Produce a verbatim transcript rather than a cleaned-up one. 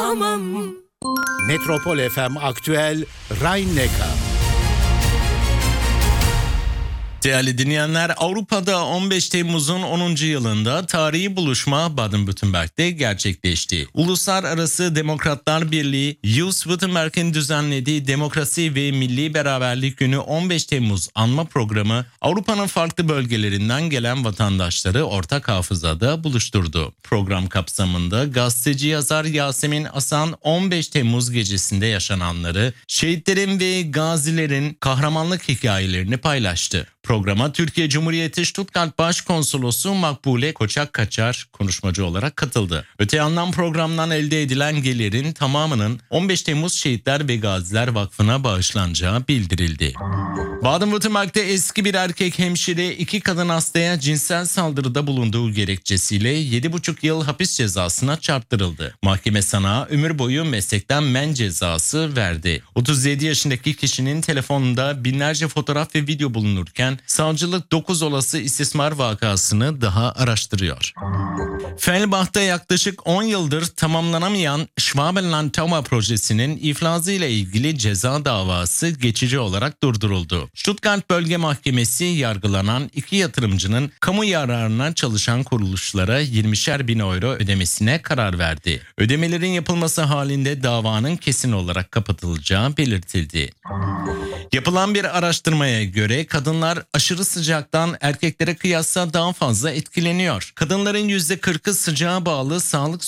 tamam. Metropol F M Aktüel Rhein-Neckar. Değerli dinleyenler, Avrupa'da on beş Temmuz'un onuncu yılında tarihi buluşma Baden-Württemberg'de gerçekleşti. Uluslararası Demokratlar Birliği, Jus-Württemberg'in düzenlediği Demokrasi ve Milli Beraberlik Günü on beş Temmuz anma programı, Avrupa'nın farklı bölgelerinden gelen vatandaşları ortak hafızada buluşturdu. Program kapsamında gazeteci yazar Yasemin Asan on beş Temmuz gecesinde yaşananları, şehitlerin ve gazilerin kahramanlık hikayelerini paylaştı. Programa Türkiye Cumhuriyeti Stuttgart Başkonsolosu Makbule Koçak Kaçar konuşmacı olarak katıldı. Öte yandan programdan elde edilen gelirin tamamının on beş Temmuz Şehitler ve Gaziler Vakfı'na bağışlanacağı bildirildi. Baden-Württemberg'de eski bir erkek hemşire iki kadın hastaya cinsel saldırıda bulunduğu gerekçesiyle yedi buçuk yıl hapis cezasına çarptırıldı. Mahkeme sanığa ömür boyu meslekten men cezası verdi. otuz yedi yaşındaki kişinin telefonunda binlerce fotoğraf ve video bulunurken savcılık dokuz olası istismar vakasını daha araştırıyor. Fellbach'ta yaklaşık on yıldır tamamlanamayan Schwabenland Tower projesinin iflası ile ilgili ceza davası geçici olarak durduruldu. Stuttgart Bölge Mahkemesi yargılanan iki yatırımcının kamu yararına çalışan kuruluşlara yirmişer bin euro ödemesine karar verdi. Ödemelerin yapılması halinde davanın kesin olarak kapatılacağı belirtildi. Yapılan bir araştırmaya göre kadınlar aşırı sıcaktan erkeklere kıyasla daha fazla etkileniyor. Kadınların yüzde kırkı sıcağa bağlı sağlık